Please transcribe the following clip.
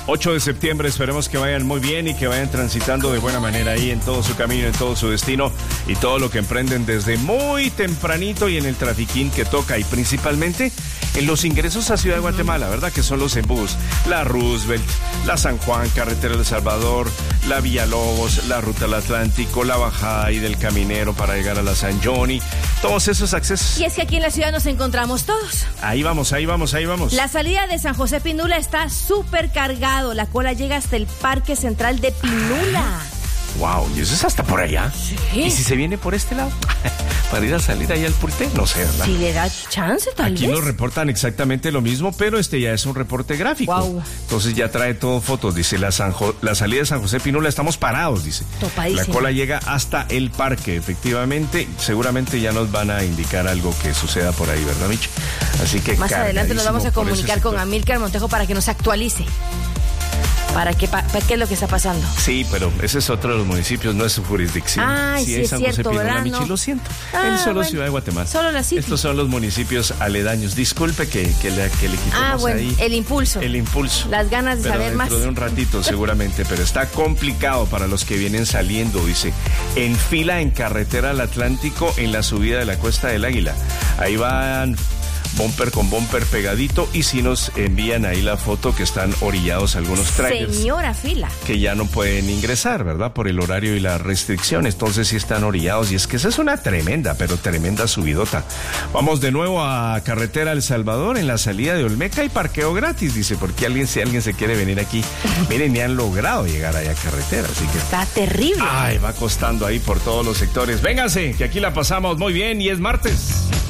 8 de septiembre, esperemos que vayan muy bien y que vayan transitando de buena manera ahí en todo su camino, en todo su destino y todo lo que emprenden desde muy tempranito y en el trafiquín que toca y principalmente en los ingresos a Ciudad de Guatemala, ¿verdad? Que son los embús, la Roosevelt, la San Juan, Carretera del Salvador, la Villalobos, la Ruta al Atlántico, la bajada ahí del Caminero para llegar a la San Johnny, todos esos accesos. Y es que aquí en la ciudad nos encontramos todos. Ahí vamos. La salida de San José Pinula está súper cargado. La cola llega hasta el Parque Central de Pinula. Wow, ¿y eso es hasta por allá? Sí. ¿Y si se viene por este lado? Para ir a salir ahí al Purté, no sé, ¿verdad? Si le da chance, tal vez. Aquí nos reportan exactamente lo mismo, pero este ya es un reporte gráfico. Wow. Entonces ya trae todo fotos. Dice, la salida de San José Pinula, estamos parados, dice. Topadísimo. La cola llega hasta el parque, efectivamente. Seguramente ya nos van a indicar algo que suceda por ahí, ¿verdad, Michi? Así que más adelante nos vamos a comunicar con Amílcar Montejo para que nos actualice. ¿Qué es lo que está pasando? Sí, pero ese es otro de los municipios, no es su jurisdicción. Ay, sí, es San cierto, José Pinula, ¿verdad? Michi, No. lo siento. Él solo Ciudad de Guatemala. Solo la City. Estos son los municipios aledaños. Disculpe que le quitemos ahí. El impulso. El impulso. Las ganas de saber más. Dentro de un ratito seguramente, pero está complicado para los que vienen saliendo, dice. En fila en Carretera al Atlántico en la subida de la Cuesta del Águila. Ahí van bumper con bumper pegadito y si nos envían ahí la foto que están orillados algunos trailers. Señora fila. Que ya no pueden ingresar, ¿verdad? Por el horario y las restricciones. Entonces sí están orillados y es que esa es una tremenda subidota. Vamos de nuevo a Carretera El Salvador en la salida de Olmeca y parqueo gratis, dice, porque si alguien se quiere venir aquí, miren, ni han logrado llegar allá a carretera, así que está terrible. Ay, va costando ahí por todos los sectores. Vénganse, que aquí la pasamos muy bien y es martes.